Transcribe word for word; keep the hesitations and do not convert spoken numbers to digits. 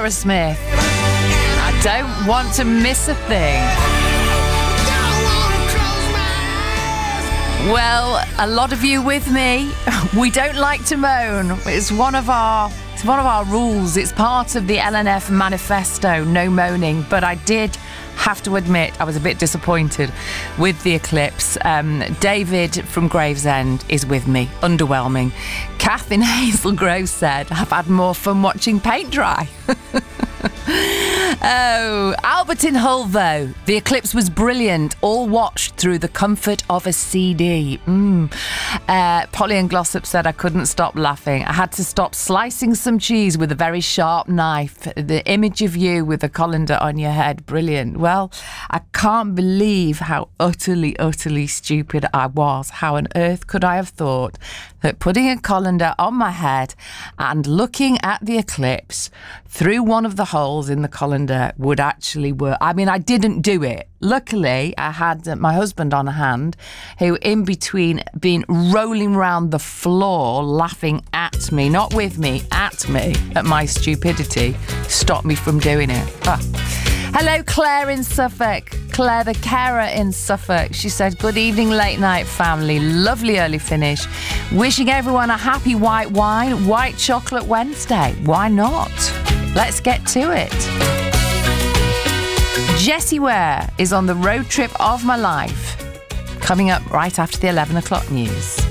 Laura Smith. I don't want to miss a thing. Well, a lot of you with me. We don't like to moan. It's one of our it's one of our rules. It's part of the L N F manifesto, no moaning. But I did have to admit I was a bit disappointed with the eclipse. Um, David from Gravesend is with me. Underwhelming. Kath in Hazel Grove said, I've had more fun watching paint dry. Oh, Albert in Hull, though. The eclipse was brilliant, all watched through the comfort of a C D. Mm. Uh, Polly and Glossop said I couldn't stop laughing. I had to stop slicing some cheese with a very sharp knife. The image of you with a colander on your head, brilliant. Well, I can't believe how utterly, utterly stupid I was. How on earth could I have thought that putting a colander on my head and looking at the eclipse through one of the holes in the colander would actually work? I mean, I didn't do it. Luckily, I had my husband on hand, who in between being rolling around the floor laughing at me, not with me, at me, at my stupidity, stopped me from doing it. Ah. Hello, Claire in Suffolk. Claire the carer in Suffolk. She said, good evening, late night family. Lovely early finish. Wishing everyone a happy white wine, white chocolate Wednesday. Why not? Let's get to it. Jessie Ware is on the road trip of my life. Coming up right after the eleven o'clock news.